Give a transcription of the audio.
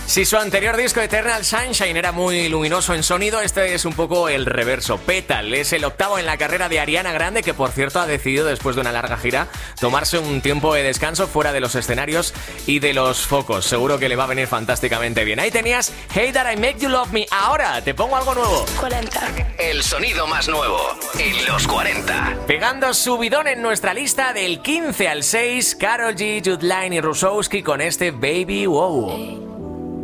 Si su anterior disco Eternal Sunshine era muy luminoso en sonido, este es un poco el reverso. Petal es el octavo en la carrera de Ariana Grande, que por cierto ha decidido, después de una larga gira, tomarse un tiempo de descanso fuera de los escenarios y de los focos. Seguro que le va a venir fantásticamente bien. Ahí tenías Hey That I Make You Love Me. Ahora te pongo algo nuevo. 40. El sonido más nuevo en los 40. Pegando subidón en nuestra lista del 15 al 6, Karol G, Jude Line y Rusowski con este Baby Wow.